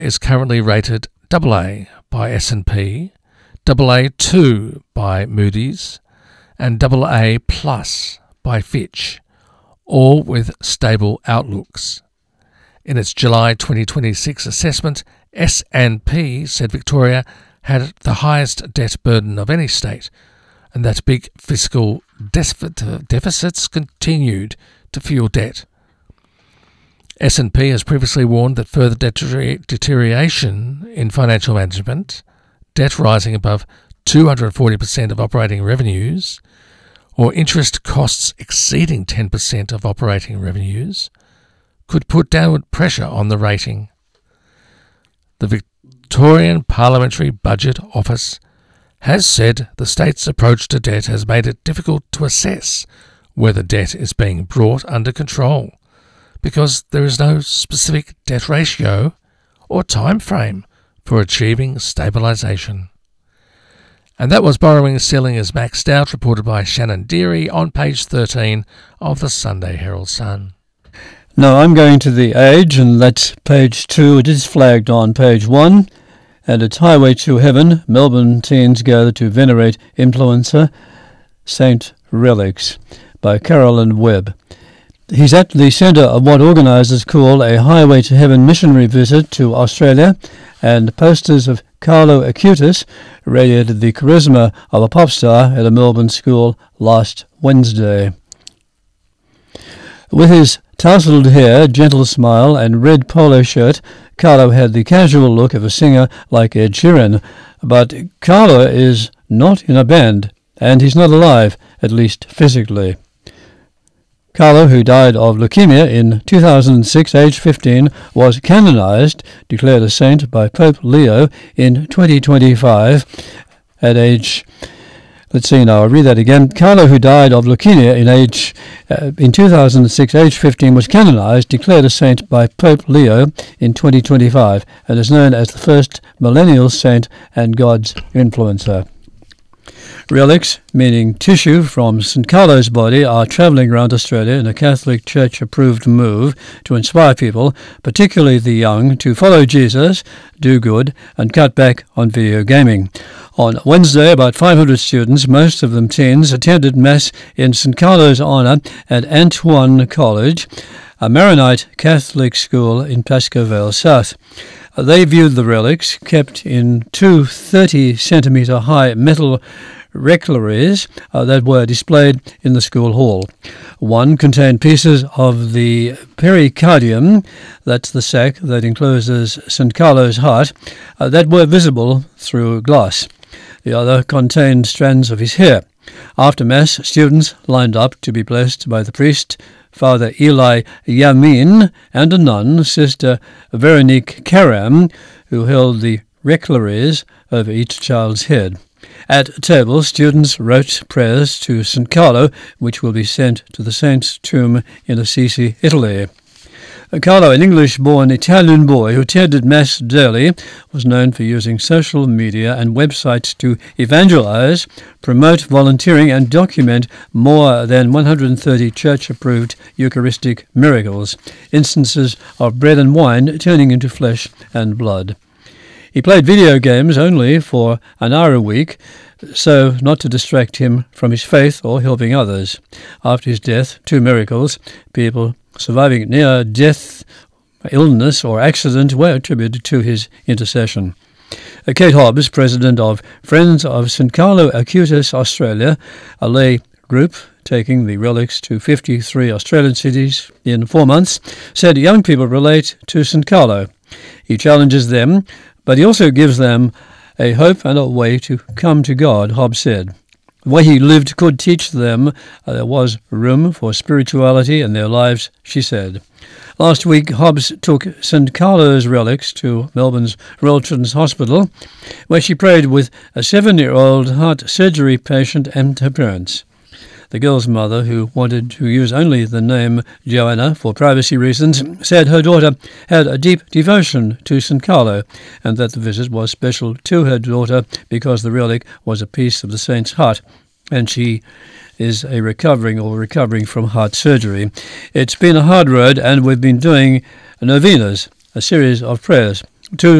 is currently rated AA by S&P, AA2 by Moody's, and AA Plus by Fitch, all with stable outlooks. In its July 2026 assessment, S&P said Victoria had the highest debt burden of any state, and that big fiscal deficits continued to fuel debt. S&P has previously warned that further deterioration in financial management, debt rising above 240% of operating revenues, or interest costs exceeding 10% of operating revenues, could put downward pressure on the rating. The Victorian Parliamentary Budget Office has said the state's approach to debt has made it difficult to assess whether debt is being brought under control, because there is no specific debt ratio or time frame for achieving stabilisation. And that was Borrowing Ceiling is Maxed Out, reported by Shannon Deary on page 13 of the Sunday Herald Sun. Now I'm going to The Age, and that's page 2. It is flagged on page 1, and it's Highway to Heaven. Melbourne teens gather to venerate influencer Saint Relics by Carolyn Webb. He's at the centre of what organisers call a Highway to Heaven missionary visit to Australia, and posters of Carlo Acutis radiated the charisma of a pop star at a Melbourne school last Wednesday. With his tousled hair, gentle smile and red polo shirt, Carlo had the casual look of a singer like Ed Sheeran. But Carlo is not in a band, and he's not alive, at least physically. Carlo, who died of leukemia in 2006, aged 15, was canonised, declared a saint by Pope Leo in 2025 at age... Let's see now, I'll read that again. Carlo, who died of leukemia in 2006, aged 15, was canonised, declared a saint by Pope Leo in 2025, and is known as the first millennial saint and God's influencer. Relics, meaning tissue from St. Carlo's body, are travelling around Australia in a Catholic Church-approved move to inspire people, particularly the young, to follow Jesus, do good, and cut back on video gaming. On Wednesday, about 500 students, most of them teens, attended Mass in St. Carlo's honour at Antoine College, a Maronite Catholic school in Pascoe Vale South. They viewed the relics, kept in two 30-centimetre high metal reliquaries that were displayed in the school hall. One contained pieces of the pericardium, that's the sac that encloses St. Carlo's heart, that were visible through glass. The other contained strands of his hair. After Mass, students lined up to be blessed by the priest, Father Eli Yamin, and a nun, Sister Veronique Karam, who held the reliquaries over each child's head. At table, students wrote prayers to St. Carlo, which will be sent to the saint's tomb in Assisi, Italy. Carlo, an English-born Italian boy who attended Mass daily, was known for using social media and websites to evangelize, promote volunteering, and document more than 130 church-approved Eucharistic miracles, instances of bread and wine turning into flesh and blood. He played video games only for an hour a week, so not to distract him from his faith or helping others. After his death, 2 miracles, people surviving near-death illness or accident, were attributed to his intercession. Kate Hobbs, president of Friends of St. Carlo Acutis Australia, a lay group taking the relics to 53 Australian cities in 4 months, said young people relate to St. Carlo. He challenges them, but he also gives them a hope and a way to come to God, Hobbs said. The way he lived could teach them there was room for spirituality in their lives, she said. Last week, Hobbs took St. Carlo's relics to Melbourne's Royal Children's Hospital, where she prayed with a 7-year-old heart surgery patient and her parents. The girl's mother, who wanted to use only the name Joanna for privacy reasons, said her daughter had a deep devotion to St. Carlo, and that the visit was special to her daughter because the relic was a piece of the saint's heart, and she is recovering from heart surgery. It's been a hard road, and we've been doing novenas, a series of prayers. to